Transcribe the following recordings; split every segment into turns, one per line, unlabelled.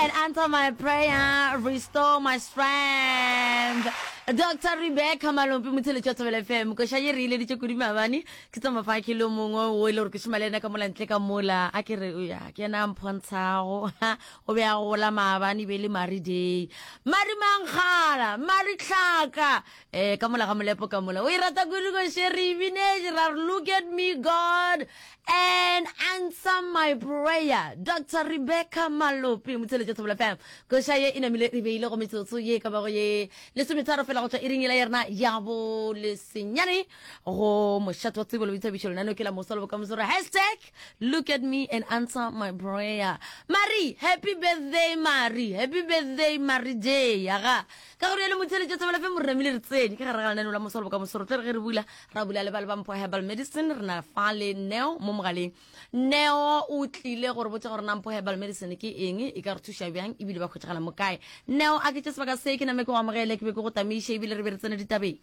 and answer my prayer, restore my strength. Dr. Rebecca Malompi Mutele Chotwell FM, Koshaye really Chukudimavani, Kitama Fakilo Mungo, Willow Kishmalena Kamolantleka Mula, Akiruya, Kianam Pontao, Obia Ola Mavani, Veli Maride, Marimankala, Mariklaka, Kamala Kamalepo Kamula, Wirata Gurugo Sherry Vinage, look at me, God, and answer my prayer. Dr. Rebecca Malompi Mutele Chotwell FM, Koshaye in a military velo, Mr. Ye Kabaye, listen to Tarafela. Iringi la yerna yabo le sinyani oh mushato tibolo bitabisholo nano kila musolo kamzura #look at me and answer my prayer. Marie, happy birthday Marie, happy birthday Marie J yaga ka gore le mutele tsa bala fe morena mile retseni ka gara nano la musolo kamzura tle re bula ra bula le balba mpo herbal medicine rena fale neo mo mogaleng neo o tlile gore botse gore nampo herbal medicine ke eng e ka re thusha byang e bile ba khotshagala mokae neo a ke tseba ka se ke na me go amogele ke be go tamisha ibile re beretsana ditabe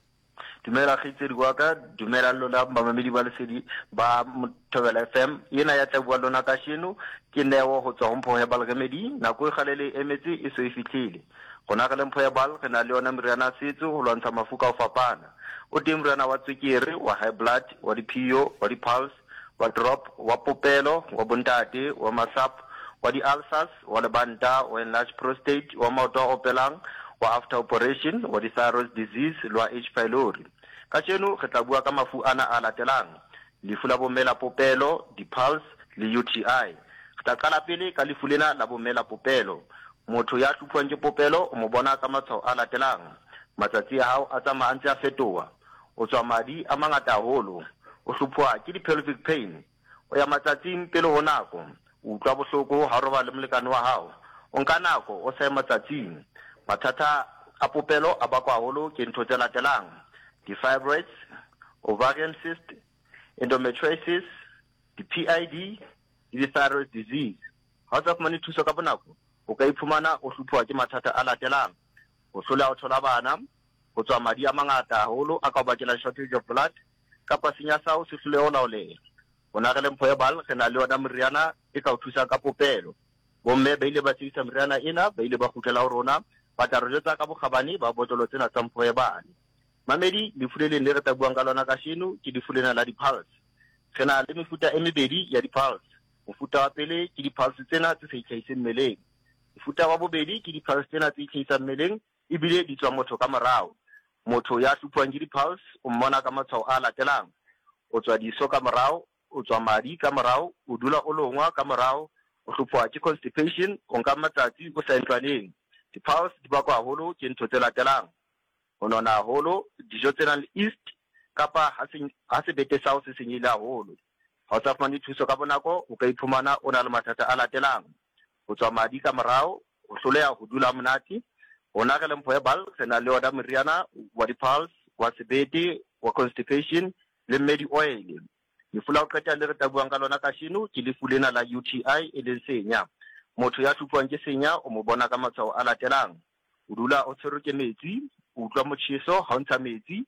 dumela khitse dikwaka dumela lona mamamedi ba lesedi ba Mthobela FM ena ya tla bua lona ka sheno ke neo go tswa mpho ya balgamedi nako e galele emetse e so e fitlhile gona ga le mpho ya bal re na le yona meriana setso go lwantsha mafuka o fapana o teng meriana wa tswekere wa high blood wa dipio wa dipulse wa drop wa popelo wa bontate wa masap wa di ulcers wa lebanta wa enlarged prostate wa maoto a opelang wa after operation wa di thyroid disease lwa H pylori ka tseno re tla bua ka mafu ana a latelang lefu la bomela popelo di pulse le UTI re tla qala pele ka lefu lena la bomela popelo motho ya hluphuwang ke popelo o mo bona ka matshwao a latelang matsatsi a hao a tsamaya ntse a fetoha o tswa madi a mangata haholo o hluphuwa ke di pelvic pain o ya matsatsing pele ho nako o utlwa bohloko ha roba le molekane wa hao o nka nako o sa matsatsing mathata a popelo a bakwa haholo ke ntho tse latelang di fibroids ovarian cyst endometriosis di PID di thyroid disease ha tsa fumane thuso ka bonako o ka iphumana o hluphuwa ke mathata a latelang o hlola o thola bana o tswa madi a mangata haholo a ka bakela shortage of blood kapa senya sa o se hlole o laolela bona ga le mpho ya bal re na le ona meriana e ka o thusa ka popelo bomme ba ile ba tsisa meriana ena ba ile ba khutlela ho rona ba tla re jotsa ka bokgabane ba botlolo tsena tsa mpho ya bale mamedi difulele le re ta buang ka lona ka sheno ke difulena la di-pulse re na le mefuta e mebedi ya di-pulse mofuta wa pele ke di-pulse tsena tse sa itlhahiseng mmeleng mofuta wa bobedi ke di-pulse tsena tse itlhahisang mmeleng ebile di tswa motho ka morao motho ya hluphuwang ke di-pulse o mmona ka matshwao a latelang o tswa diso ka morao o tswa madi ka morao o dula o longwa ka morao o hluphuwa ke constipation o nka matsatsi o sa ntlwaneng di-pulse di bakwa haholo ke ntho tse latelang o nona haholo dijo tse nang le yeast kapa ha sebete sa o se senyile haholo ha o sa fumane thuso ka bonako o ka iphumana o na le mathata a latelang o tswa madi ka morao o hloleha ho dula monate ona ga le mpho ya bal re na le ona meriana wa di-pulse wa sebete wa constipation le medi oil lefu la o qeta le re tabuang ka lona ka sheno ke lefu lena la UTI e leng senya motho ya hluphuwang ke senya o mo bona ka matshwao a latelang o dula o tshwerwe ke metsi o utlwa motjheso ha o ntsha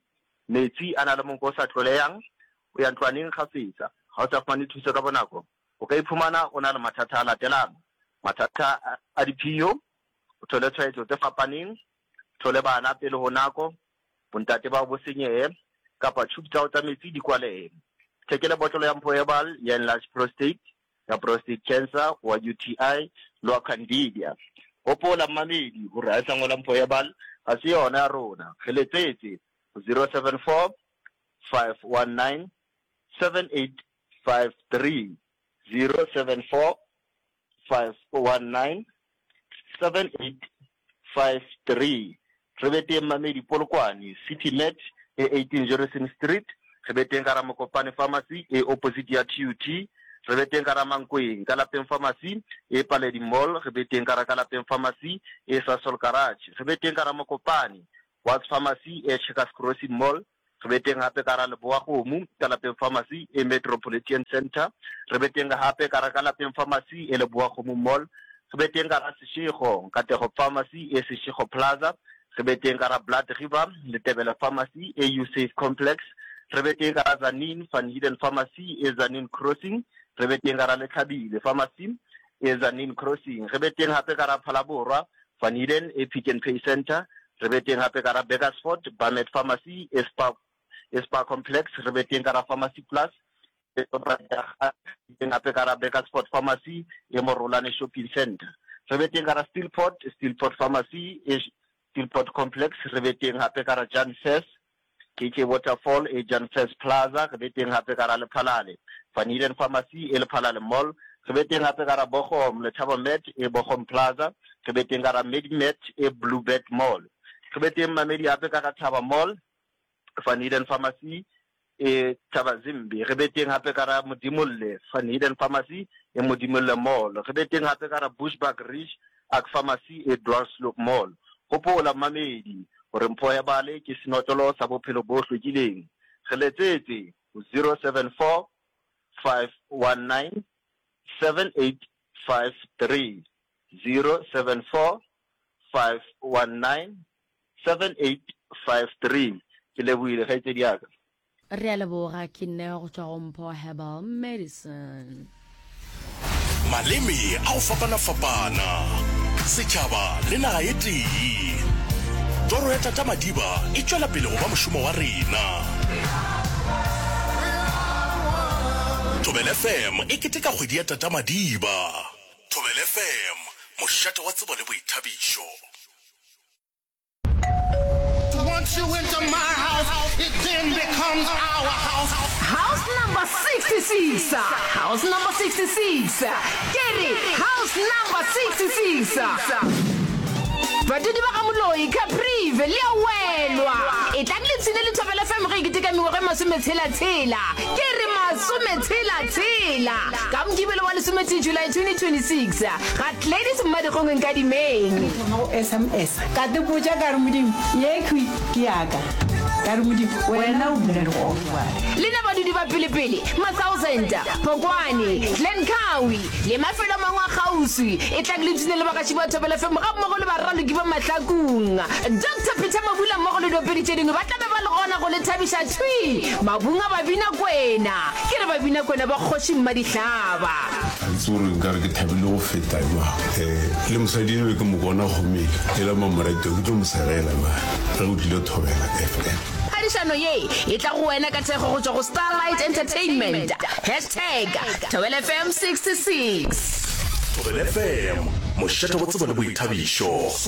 metsi a na le monko o sa tloleyang o ya ntlwaneng kgafetsa ha o sa fumane thuso ka bonako o ka iphumana o na le mathata a latelang mathata a diphiyo o thole tshwaetso tse fapaneng thole bana pele ho nako bontate ba bo senyehe kapa tube tsa o tsa metsi di kwalehe thekele botlolo ya mpho ya bal ya enlarged prostate ya prostate cancer wa UTI lo candida hopola mamedi hore a tsangola mpho ya bal a se yona ya rona re letsetse 074 519 7853 074 519 7853 re bete mamedi Polokwane City Net e 18 Jefferson Street re bete ka Ramakopane Pharmacy e opposite ya TUT re bete ka Ramankweng ka Lapeng Pharmacy e Paledi Mall re bete ka Lapeng Pharmacy e Sasol Garage re bete ka Ramakopane Watts Pharmacy e Checkers Crossing Mall re bete hape ka Leboa Kgomo ka Lapeng Pharmacy e Metropolitan Center re bete hape ka Lapeng Pharmacy e Leboa Kgomo Mall re bete ka Seshego ka Tego Pharmacy e Seshego Plaza re bete ka Blood River le Tebela Pharmacy e USafe Complex re bete ka Zanin Van Hiden Pharmacy e Zanin Crossing re bete ka le Khabile Pharmacy e Zanin Crossing re be teng hape ka ra Phalaborwa Van Eden e Pick n Pay Center re be teng hape ka ra Bakersford Barnet Pharmacy Spa Complex re be teng ka ra Pharmacy Plus teng hape ka ra Bakersford Pharmacy e Morolane Shopping Center re be teng ka ra Steelport Pharmacy e Steelport Complex re be teng hape ka ra Jan Fest KK Waterfall e Jan Fest Plaza re be teng hape ka ra Lephalale Van Eden Pharmacy e Lephalale Mall re be teng hape ka ra Bochum Lethabo Met e Bochum Plaza re be teng ka ra Medimet e Bluebird Mall re be teng mamedi hape ka ra Thaba Mall Van Eden Pharmacy e Thaba Zimbi re be teng hape ka ra Modimolle Van Eden Pharmacy e Modimolle Mall re be teng hape ka ra Bushbuck Ridge Ak Pharmacy e Dwarsloop Mall gopola mamedi gore mpho ya bale ke senotolo sa bophelo bo hlwekileng re letsetse 074 519 7853 074 519 7853 ke leboile ga itse diaka
re a leboga ke nne go tswa go Mpho Herbal Medicine
maleme a o fapana setšhaba le naga e tee toro ya Tata Madiba e tšwela pele go ba mošomo wa rena Thobel FM e keteka kgwedi ya Tata Madiba Thobel FM mošate wa tsebo le boithabišo
Once you enter my house, it then becomes our house.
House number 66. House number 66. Get it. House number 66. Badudi ba Kamoloi Caprive le welwa e tlagletsine le Thobela FM re keteka mengwe masometshela ke re masometshela ka mgibelo wa lesometse July 2026 ga ladies mmadikgong nka dimeng
mo SMS ka te botsa ka re modimo ye ke yaka ka re modimo wena o bula le go
le na badudi ba pele ma-1000 Pokwane Glencowie le mafelo mangwe a gausi e tlagletsine le bakashi ba Thobela FM ga mmogo le baralo ke ba mahlakung Dr. Peter Mabula mmogo le dopedi tse dingwe ba tla ba le gona go le thabisha tshwi mabunga ba bina kwena ke re ba bina kwena ba kgoshi mmadihlaba
tsore nka re ke thabile go feta le mosadi le ke mo bona go me e la mamoreto ke tlo moserela ba re o dile Thobela FM
Adishano ye e tla go wena ka thego go tswa go Starlight Entertainment #Thobela FM 66
Thobel FM mošate wa tsebo le boithabišo